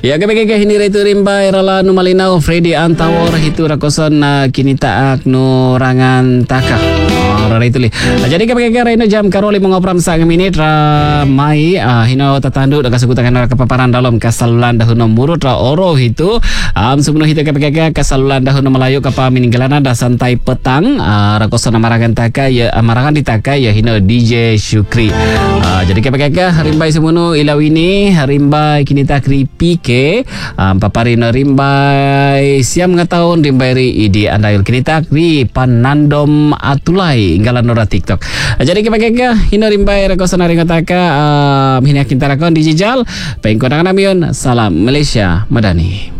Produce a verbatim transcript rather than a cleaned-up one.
Ya kami kaya hinira itu rimba Rala numalinaw Freddy Antawor itu rakoson na kinitaak no rangan taka. Oh, rara itu li. Jadi kami kaya rino jam karoli mengopram sa minit ra mai uh, hino tatandu da kasugutakan ra kepaparan dalam kasalulan dahun murut ra oro itu am semuno hito kami kaya kasalulan dahun Melayu kapa mininggalana da santai petang uh, rakoson na marangan taka ya marangan ditaka ya hino D J Syukri. Uh, jadi kami kaya rimbai semuno ilawini rimbai kinita kripi ke um, paparino rimbai siam ngataon rimbai ri idi andayul kinita kri panandom atulai inggalan nora TikTok. Uh, jadi kami kaya hino rimbai rakoson na ringataka um, hina kintarakon dijijal pengkonangan namion salam Malaysia Madani.